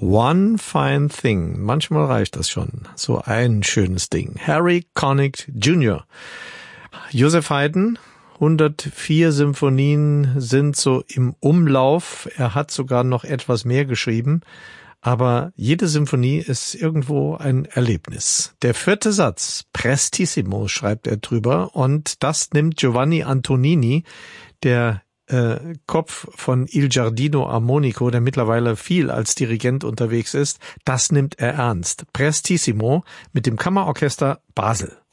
One fine thing. Manchmal reicht das schon. So ein schönes Ding. Harry Connick Jr. Joseph Haydn, 104 Symphonien sind so im Umlauf. Er hat sogar noch etwas mehr geschrieben. Aber jede Symphonie ist irgendwo ein Erlebnis. Der 4. Satz, Prestissimo, schreibt er drüber. Und das nimmt Giovanni Antonini, der Kopf von Il Giardino Armonico, der mittlerweile viel als Dirigent unterwegs ist, das nimmt er ernst. Prestissimo mit dem Kammerorchester Basel.